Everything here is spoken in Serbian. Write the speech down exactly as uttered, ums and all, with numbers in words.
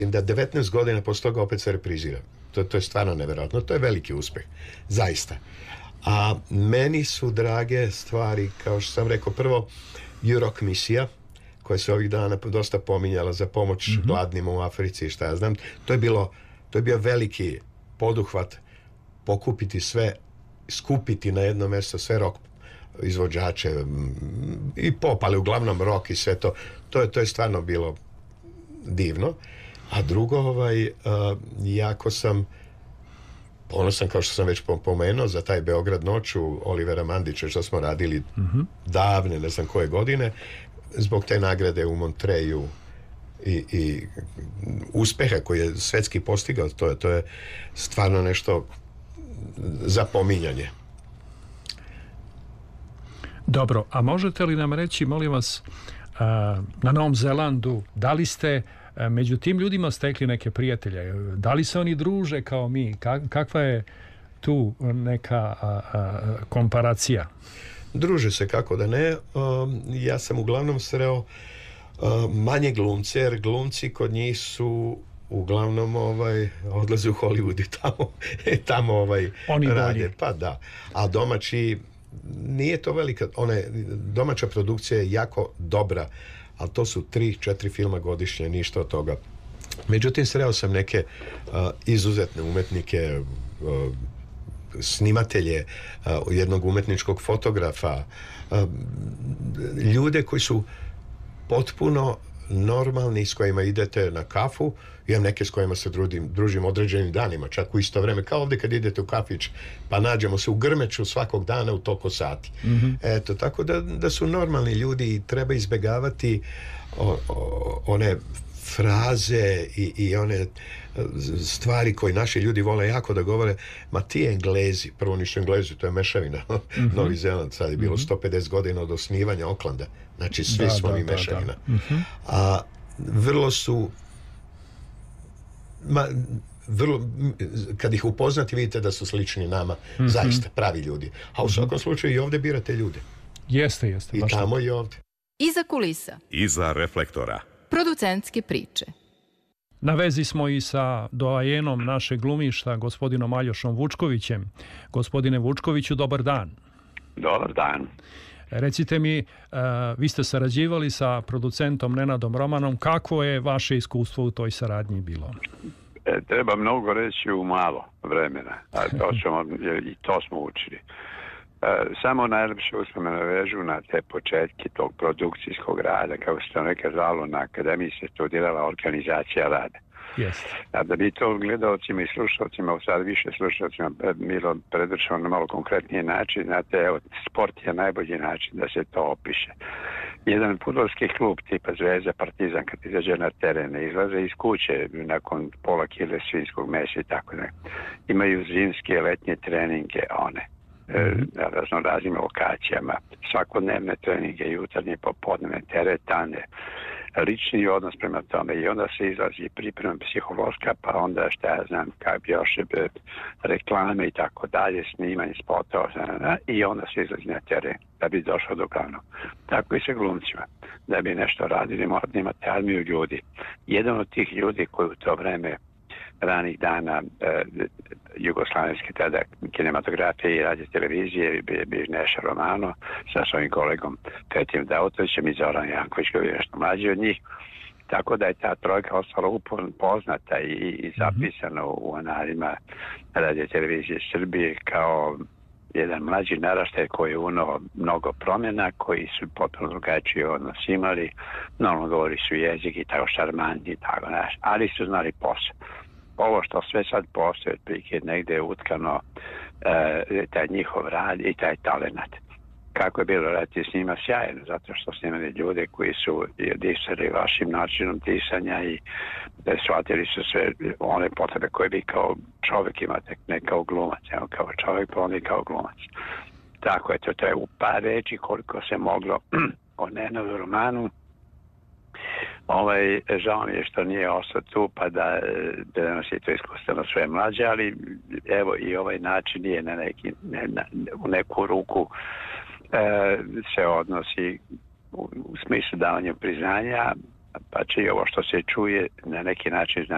da devetnaest godina posle toga opet se reprizira. To, to je stvarno nevjerojatno. To je veliki uspjeh. Zaista. A meni su drage stvari, kao što sam rekao, prvo Jurok misija, koja se ovih dana dosta pominjala za pomoć mm-hmm. gladnima u Africi i šta ja znam. To je bilo, to je bio veliki poduhvat pokupiti sve, skupiti na jedno mjesto sve rock izvođače i pop, ali uglavnom rock i sve to. To je, to je stvarno bilo divno. A drugo, ovaj, uh, jako sam ponosan, kao što sam već pomenuo, za taj Beograd noću Olivera Mandića, što smo radili mm-hmm. davne, ne znam koje godine, zbog te nagrade u Montreju i, i uspeha koji je svetski postigao. To je, to je stvarno nešto za pominjanje. Dobro, a možete li nam reći, molim vas, na Novom Zelandu, da li ste među tim ljudima stekli neke prijatelje? Da li se oni druže kao mi? Kakva je tu neka a, a, komparacija? Druže se, kako da ne. Um, ja sam uglavnom sreo uh, manje glumce, jer glumci kod njih su uglavnom ovaj, odlaze u Hollywood i tamo, tamo ovaj, oni rade. Bolji. Pa da. A domaći, nije to velika, one, domaća produkcija je jako dobra, ali to su tri, četiri filma godišnje, ništa od toga. Međutim, sreo sam neke uh, izuzetne umetnike, uh, snimatelje, uh, jednog umetničkog fotografa, uh, ljude koji su potpuno normalni, s kojima idete na kafu. Imam neke s kojima se družim, družim određenim danima, čak u isto vreme, kao ovdje kad idete u kafić, pa nađemo se u Grmeću svakog dana u toliko sati. Mm-hmm. Eto, tako da, da su normalni ljudi i treba izbjegavati o, o, one fraze i, i one stvari koje naši ljudi vole jako da govore, ma ti Englezi, prvo nisu Englezi, to je mešavina. Mm-hmm. Novi Zeland, sad je bilo mm-hmm. sto pedeset godina od osnivanja Oklanda, znači svi da, smo da, mi da, mešavina. Da. Mm-hmm. A vrlo su ma, vrlo, kad ih upoznati vidite da su slični nama, mm-hmm. zaista pravi ljudi. A u svakom mm-hmm. slučaju i ovdje birate ljude. Jeste, jeste. I tamo i ovdje. Iza kulisa. Iza reflektora. Producentske priče. Na vezi smo i sa doajenom našeg glumišta, gospodinom Aljošom Vučkovićem. Gospodine Vučkoviću, dobar dan. Dobar dan. Recite mi, uh, vi ste sarađivali sa producentom Nenadom Romanom. Kako je vaše iskustvo u toj saradnji bilo? E, treba mnogo reći u malo vremena, a to ćemo, i to smo učili. E, samo najlepše uspomene vežu na te početke tog produkcijskog rada, kako se to nekad zvalo, na akademiji se studirala organizacija rada. Yes. A da bi to gledalcima i slušalcima, sad više slušalcima bilo predvršeno na malo konkretniji način, znate, evo, sport je najbolji način da se to opiše. Jedan fudbalski klub tipa Zvezda, Partizan, kad izađe na teren, izlaze iz kuće nakon pola kile svinjskog mesa i tako ne. Imaju zimske, letnje treninge, one. Na razno raznim lokacijama, svakodnevne treninge, jutarnje, popodnevne, teretane, lični odnos prema tome i onda se izlazi priprema psihološka, pa onda šta ja znam, kako još reklame i tako dalje, snimanje spotova i onda se izlazi na teren da bi došao do glavnog. Tako i sa glumcima. Da bi nešto radili, morate imati armiju ljudi. Jedan od tih ljudi koji u to vreme ranih dana e, jugoslavenske tada kinematografije i radio televizije bi, bi Neša Romano sa svojim kolegom Petijem Dautovićem i Zoran Janković koji je nešto mlađi od njih. Tako da je ta trojka ostala upoznata i, i zapisana u, u analima radio televizije Srbije kao jedan mlađi naraštaj koji je unao mnogo promjena, koji su potpuno drugačiji odnos imali. Normalno govori su jezik i tako šarmantni i tako naš, ali su znali posao. Ovo što sve sad postoje, otprilike negdje je utkano e, taj njihov rad i taj talenat. Kako je bilo raditi s njima sjajno, zato što su imali ljude koji su disali vašim načinom disanja i da shvatili su sve one potrebe koje vi kao čovjek imate, ne kao glumac, evo kao čovjek, pa on i kao glumac. Tako je to, to je u par reći koliko se moglo o Nenadu Romanu. Ovaj, žao mi je što nije ostao tu pa da prenosi to iskustvo na svoje mlađe, ali evo i ovaj način je na neki, ne, na, u neku ruku e, se odnosi u, u smislu davanja priznanja, pa će i ovo što se čuje na neki način znači